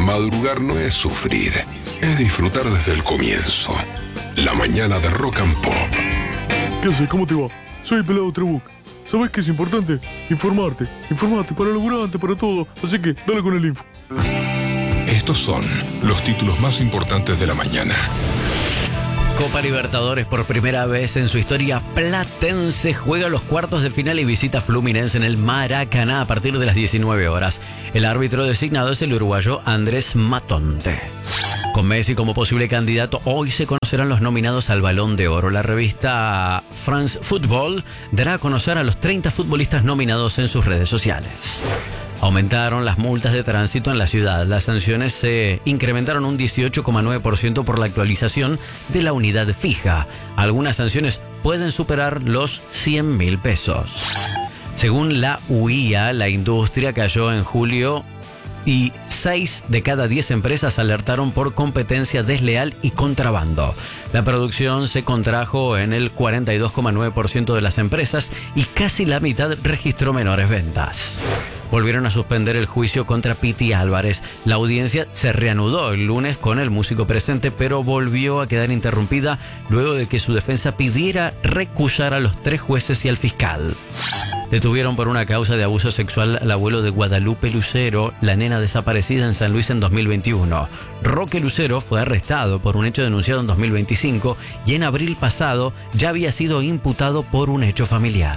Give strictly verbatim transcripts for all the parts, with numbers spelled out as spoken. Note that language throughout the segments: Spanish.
Madrugar no es sufrir, es disfrutar desde el comienzo. La mañana de Rock and Pop. ¿Qué haces? ¿Cómo te va? Soy el Pelado Trebuch. ¿Sabés qué es importante? Informarte. Informarte para el laburante, para todo. Así que dale con el info. Estos son los títulos más importantes de la mañana. Copa Libertadores, por primera vez en su historia, Platense juega los cuartos de final y visita Fluminense en el Maracaná a partir de las diecinueve horas. El árbitro designado es el uruguayo Andrés Matonte. Con Messi como posible candidato, hoy se conocerán los nominados al Balón de Oro. La revista France Football dará a conocer a los treinta futbolistas nominados en sus redes sociales. Aumentaron las multas de tránsito en la ciudad. Las sanciones se incrementaron un dieciocho coma nueve por ciento por la actualización de la unidad fija. Algunas sanciones pueden superar los cien mil pesos. Según la U I A, la industria cayó en julio y seis de cada diez empresas alertaron por competencia desleal y contrabando. La producción se contrajo en el cuarenta y dos coma nueve por ciento de las empresas y casi la mitad registró menores ventas. Volvieron a suspender el juicio contra Piti Álvarez. La audiencia se reanudó el lunes con el músico presente, pero volvió a quedar interrumpida luego de que su defensa pidiera recusar a los tres jueces y al fiscal. Detuvieron por una causa de abuso sexual al abuelo de Guadalupe Lucero, la nena desaparecida en San Luis en dos mil veintiuno. Roque Lucero fue arrestado por un hecho denunciado en dos mil veinticinco y en abril pasado ya había sido imputado por un hecho familiar.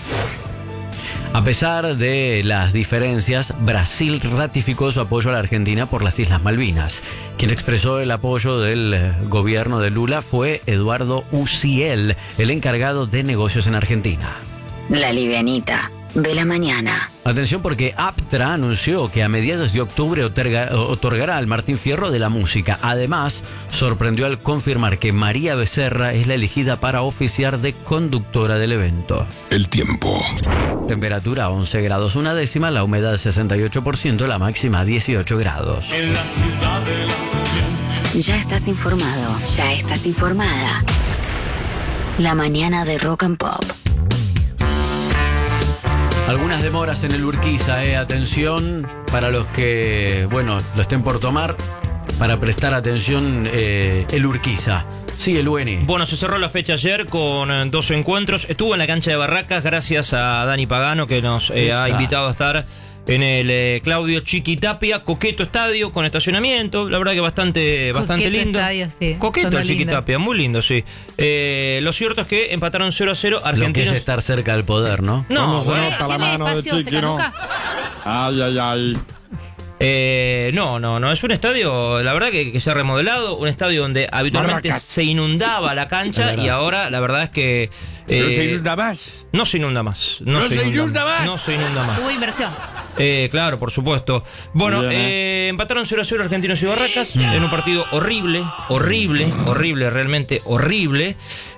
A pesar de las diferencias, Brasil ratificó su apoyo a la Argentina por las Islas Malvinas. Quien expresó el apoyo del gobierno de Lula fue Eduardo Uciel, el encargado de negocios en Argentina. La livianita de la mañana. Atención porque Aptra anunció que a mediados de octubre otorga, otorgará al Martín Fierro de la música. Además, sorprendió al confirmar que María Becerra es la elegida para oficiar de conductora del evento. El tiempo. Temperatura once grados una décima, la humedad sesenta y ocho por ciento, la máxima dieciocho grados. En la ciudad de la... Ya estás informado, ya estás informada. La mañana de Rock and Pop. Algunas demoras en el Urquiza, eh. Atención para los que, bueno, lo estén por tomar, para prestar atención eh, el Urquiza. Sí, el U N I. Bueno, se cerró la fecha ayer con eh, dos encuentros. Estuvo en la cancha de Barracas gracias a Dani Pagano, que nos eh, ha invitado a estar en el eh, Claudio Chiquitapia, coqueto estadio con estacionamiento, la verdad que bastante, bastante Coqueto lindo. Estadio, sí. Coqueto el Chiquitapia, muy lindo, sí. Eh, lo cierto es que empataron cero a cero argentinos. Lo que es estar cerca del poder, ¿no? No, ¿Cómo se bueno, nota la ¿Tiene mano de espacio? ¿Se Chiqui, no? caduca? Ay, ay, ay. Eh, no, no, no, es un estadio, la verdad que, que se ha remodelado, un estadio donde habitualmente Barracas. se inundaba la cancha y ahora la verdad es que... eh, ¿No se inunda más? No se inunda más. No, ¿No se inunda más? No se inunda más. Hubo inversión. Eh, claro, por supuesto. Bueno, Bien, eh, empataron cero a cero Argentinos y Barracas en un partido horrible, horrible, horrible, realmente horrible.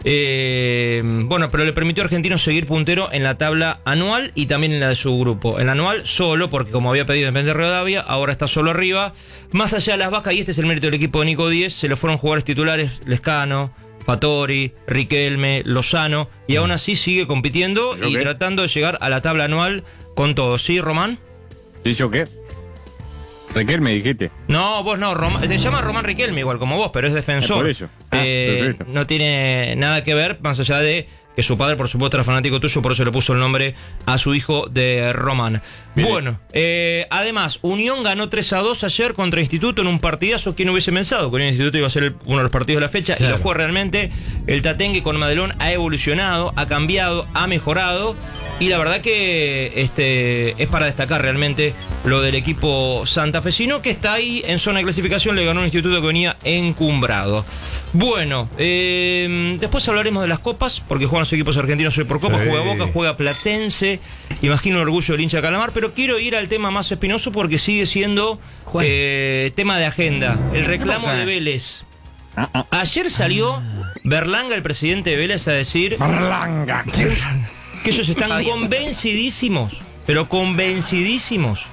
Eh, bueno, pero le permitió a Argentinos seguir puntero en la tabla anual y también en la de su grupo. En la anual solo, porque como había pedido Independiente Rivadavia, ahora está solo arriba. Más allá de las bajas, y este es el mérito del equipo de Nico Díez, se le fueron jugadores titulares, Lescano, Fattori, Riquelme, Lozano, y aún así sigue compitiendo y Ok. tratando de llegar a la tabla anual con todo. ¿Sí, Román? ¿Dicho qué? Raquel, me dijiste. No, vos no, Román, te llama Román Riquelme igual como vos, pero es defensor. Ah, por eso. Ah, Eh, perfecto. no tiene nada que ver, más allá de que su padre, por supuesto, era fanático tuyo, por eso le puso el nombre a su hijo de Román. Bien. Bueno, eh, además, Unión ganó tres a dos ayer contra Instituto en un partidazo. ¿Quién hubiese pensado que Unión Instituto iba a ser el- uno de los partidos de la fecha? Claro. Y lo fue realmente. El Tatengue con Madelón ha evolucionado, ha cambiado, ha mejorado. Y la verdad que este es para destacar realmente lo del equipo santafesino, que está ahí en zona de clasificación, le ganó un Instituto que venía encumbrado. Bueno, eh, después hablaremos de las copas, porque juegan los equipos argentinos hoy por copa, Sí. juega Boca, juega Platense, imagino el orgullo del hincha Calamar, pero quiero ir al tema más espinoso porque sigue siendo ¿Cuál? eh, tema de agenda, el reclamo pasa? de Vélez. Ah, ah. Ayer salió Berlanga, el presidente de Vélez, a decir Berlanga. que ellos están convencidísimos, pero convencidísimos,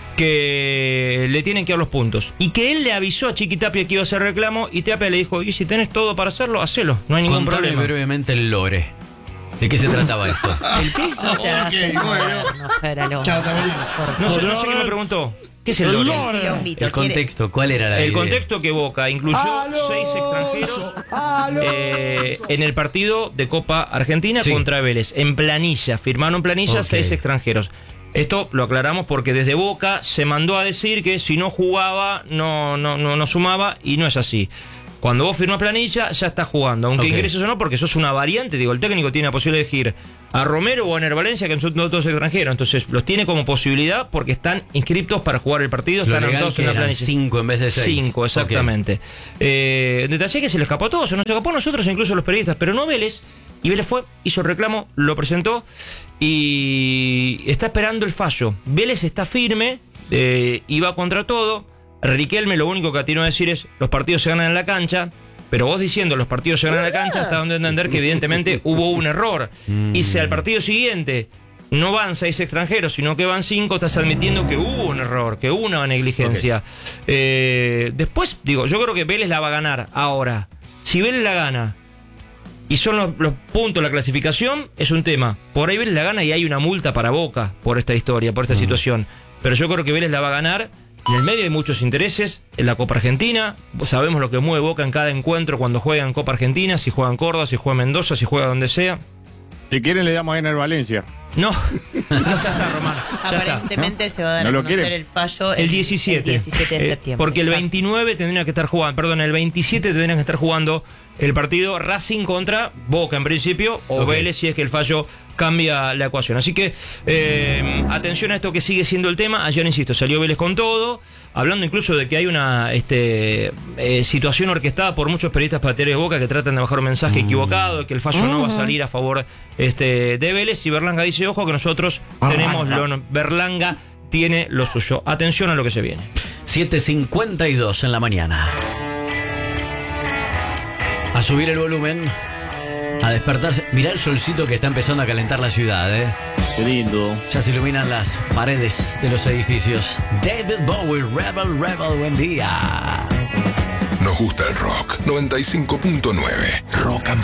que le tienen que dar los puntos. Y que él le avisó a Chiquitapia que iba a hacer reclamo y Tapia le dijo, y si tenés todo para hacerlo, hacelo, no hay ningún Contame problema. brevemente el lore. ¿De qué se trataba esto? ¿El qué? No te hagas el moderno, Geralo. No sé, no sé qué me preguntó. ¿Qué es el lore? Quilombito, El quiere- contexto, ¿cuál era la El idea? contexto que Boca incluyó seis extranjeros eh, en el partido de Copa Argentina Sí. contra Vélez. En planilla, firmaron planilla Ok. seis extranjeros. Esto lo aclaramos porque desde Boca se mandó a decir que si no jugaba no, no, no, no sumaba, y no es así. Cuando vos firmas planilla, ya estás jugando, aunque Ok. ingreses o no, porque sos una variante. Digo, el técnico tiene la posibilidad de elegir a Romero o a Ener Valencia, que son todos extranjeros. Entonces, los tiene como posibilidad porque están inscriptos para jugar el partido, Lo están legal anotados que en la eran planilla. cinco en vez de seis. Cinco, exactamente. Eh, detalle que se le escapó a todos, se nos escapó a nosotros, incluso a los periodistas, pero no Vélez. Y Vélez fue, hizo el reclamo, lo presentó y está esperando el fallo. Vélez está firme, eh, y va contra todo. Riquelme lo único que atinó a decir es: los partidos se ganan en la cancha. Pero vos diciendo los partidos se ganan en la cancha, está dando a entender que evidentemente hubo un error. Y si al partido siguiente no van seis extranjeros, sino que van cinco, estás admitiendo que hubo un error, que hubo una negligencia. Eh, después, digo, yo creo que Vélez la va a ganar. Ahora, si Vélez la gana y son los, los puntos, la clasificación, es un tema. Por ahí Vélez la gana y hay una multa para Boca por esta historia, por esta situación. Pero yo creo que Vélez la va a ganar. En el medio hay muchos intereses en la Copa Argentina. Sabemos lo que mueve Boca en cada encuentro cuando juega en Copa Argentina, si juega en Córdoba, si juega en Mendoza, si juega donde sea. Si quieren le damos a Ener Valencia. No, no, ya está, Román. Ya está. Aparentemente se va a dar ¿No a lo conocer quiere? el fallo El diecisiete. el diecisiete de Eh, septiembre. porque el Exacto. veintinueve tendrían que estar jugando, perdón, el veintisiete tendrían que estar jugando el partido Racing contra Boca en principio, o Ok. Vélez si es que el fallo cambia la ecuación. Así que eh, atención a esto que sigue siendo el tema. Ayer, insisto, salió Vélez con todo, hablando incluso de que hay una este, eh, situación orquestada por muchos periodistas pateros de Boca que tratan de bajar un mensaje equivocado, de que el fallo no va a salir a favor este, de Vélez. Y Berlanga dice: ojo que nosotros tenemos lo... Berlanga tiene lo suyo. Atención a lo que se viene. siete cincuenta y dos en la mañana. A subir el volumen. A despertarse. Mirá el solcito que está empezando a calentar la ciudad, ¿eh? Qué lindo. Ya se iluminan las paredes de los edificios. David Bowie, Rebel, Rebel, buen día. Nos gusta el rock. noventa y cinco punto nueve. Rock and